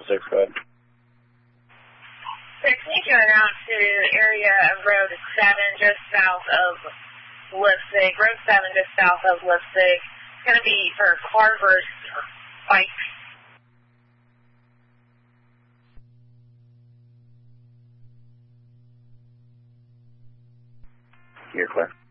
6, go ahead. Sir, can you go down to area of Road 7 just south of Lipstick? Road 7 just south of Lipstick. It's going to be for Carver's Bike. You're clear.